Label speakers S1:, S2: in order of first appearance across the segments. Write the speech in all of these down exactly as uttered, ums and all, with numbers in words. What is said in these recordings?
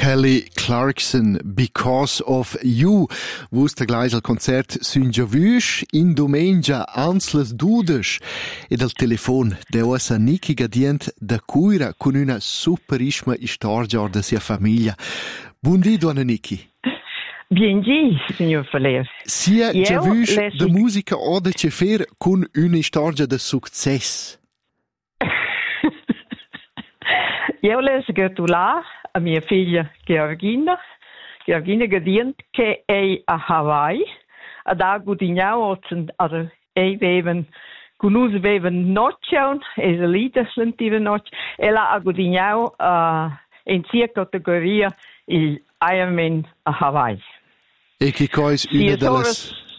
S1: Kelly Clarkson, Because of You. Vus da gleich al concert sün giavüsch, in domengia ans las dudes. E dal telefon de ossa Niki Gadient da cuira con una superisma storia da sia famiglia. Buondì, donna Niki.
S2: Biengi, signor Faler.
S1: Sia giavüsch da musica o da cefer con una storia de success.
S2: Io le gratulare a mia figlia Georgina, Georgina Gadient, che è a Hawaii. Ad agu di nhau, ad ei veven, con us veven noccion, e la lida slentiva nocci, e la agu di nhau uh, in sia categoria il Ironman a Hawaii.
S1: E che cois una delle...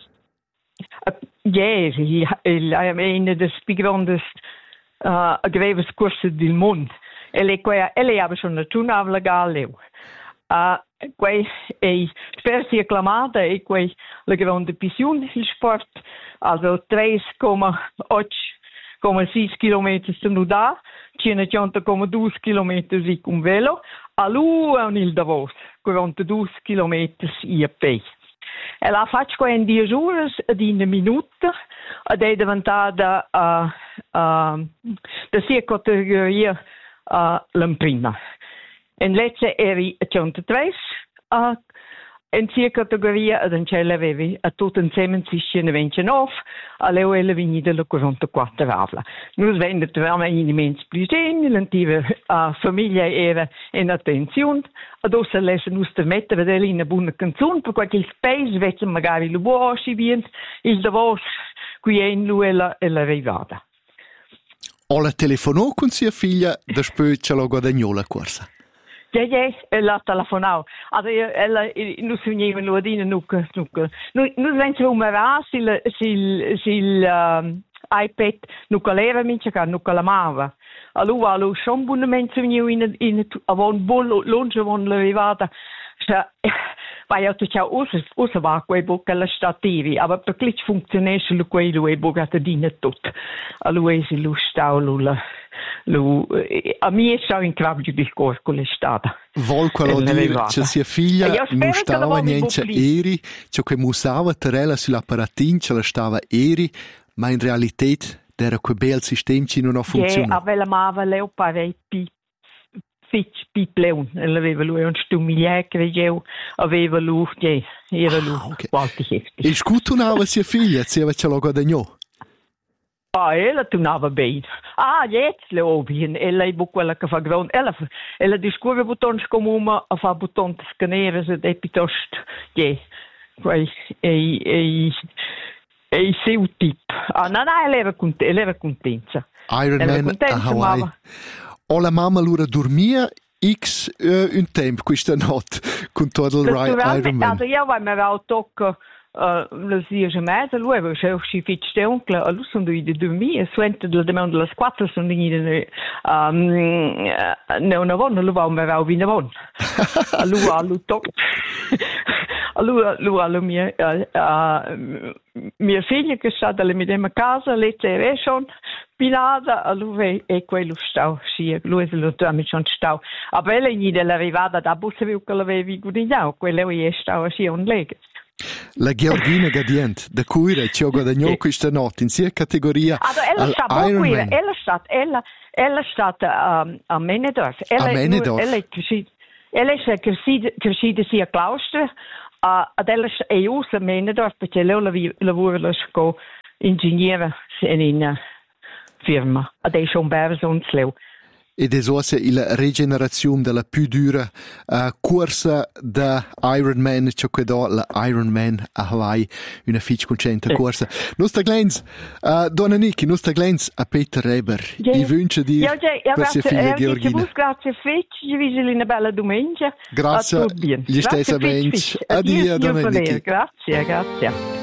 S2: Ja, il Ironman des pigrondest uh, greves corse del mondo. Ele quei ele aveva schon una legale. Ah, quei e spersi acclamata e quei la grande pensione il sport also tre komma otto komma sei chilometri sto da, centottanta komma due chilometri di con velo, alu un il Davos, quarantadue chilometri a piedi. E la faccio qua in dieci ore di una minuta ed è diventata uh, uh, da sia categoria Uh, l'imprima. In lezze eri a centotré, uh, in sia categoria ad ancella avevi a tutto insieme ventinove, a leo e la venida la quarantaquattro avla. Noi vendet veramente in immenso piacere, l'antiva uh, famiglia era in attenzione, ad ossa lesse nus te mette vedere in una buona canzone, perché il paese vece magari lo vuoi bien, il davos qui è in lui e la, e la rivada.
S1: Ola telefonò con sia figlia, da spö ce l'ho guadagnò la corsa.
S2: Ja, ja, ella telefonau. Also, ella, nu sogniva l'uadina, nu, nu, nu, nu vengono umera sil, sil, sil um, iPad, nu calera mince ca, nu calamava. Allora, allo schon buonamente sogniva in, in, avon bol, longe avon l'arrivata. Vai io ti ciao usa usa va quei bocca la stativi, aber per clic funzionesce lo quei lo e bocata dina tot. Allora è lo stau lo lo a me è stato in crabio di cor con l'estate.
S1: Vol quello dire che sia figlia non stava niente eri, ciò che musava terrella sull'apparatin ce la stava eri, ma in realtà era quel bel sistema che non funziona.
S2: Ja, aveva mava leo parei pi Fitch Pipleun, aveva lui un stumigliere credevo, aveva lui, yeah, era lui,
S1: ah, okay.
S2: qualche heftig.
S1: E scutunava sia figlia, se ce l'ho guadagnò?
S2: Ah, ella tunava bene. Ah, jetzt le obien, ella è quella che fa grande, ella, ella discurre buttons come a fa buttons scanere, se è piuttosto, yeah, quei, e, e, e il suo tipo. Ah, no, no, ella era contenta, ella era contenta.
S1: Ironman a Hawaii. O la mamma allora dormia x uh, un tempo questa notte con tutto il Ironman.
S2: Also io mi avevo toccato le dieci e mezza, lui aveva si fitte oncle, allora sono dovuto dormire, suente della domanda alle quattro sono venuto non avevano, allora mi avevo vinto avevano. Allora allora tocca. Allora allora mia mia figlia che sta dalle mia casa, lei era schon pilata, allora è quello stau, sì, lui è lo tramite schon stau. A bella gli dell'arrivata da bussa che l'avevi guadagnato, quello è stau sì un leg.
S1: La Georgina Gadient, da cui ci ho guadagnato questa notte in sia categoria
S2: all'Ironman. Ella è stata, ella, ella è stata um, a Menedorf. Ella,
S1: a Menedorf.
S2: Ella è cresciuta, ella è cresciuta, cresciuta sia a Claustra, uh, ad ella è usa a Menedorf perché lei lavora come ingegnere in una firma. Ad è schon bene un sleu.
S1: Ed è ossa la rigenerazione della più dura uh, corsa da Ironman, ciò che do la Ironman a Hawaii, una fitch concenta corsa. Nostra glens, uh, donna Niki, nostra glens a Peter Reber.
S2: Ja,
S1: I wünsche dir
S2: ja, ja, ja,
S1: per sia figlia Georgina.
S2: Grazie fitch, vi visi una bella domenica.
S1: Grazie, gli stessi amici. Addio, donna Niki.
S2: Grazie, grazie.